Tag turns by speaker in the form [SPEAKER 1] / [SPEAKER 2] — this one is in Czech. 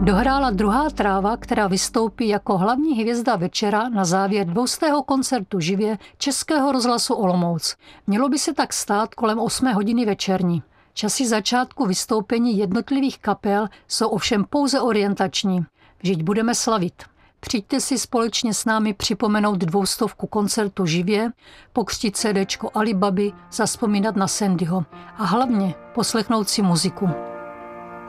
[SPEAKER 1] dohrála druhá tráva, která vystoupí jako hlavní hvězda večera na závěr 200. koncertu živě Českého rozhlasu Olomouc. Mělo by se tak stát kolem 8 hodiny večerní. Časy začátku vystoupení jednotlivých kapel jsou ovšem pouze orientační. Vždyť budeme slavit. Přijďte si společně s námi připomenout 200 koncertu živě, pokřtít CDčko Alibaby, zazpomínat na Sandyho a hlavně poslechnout si muziku.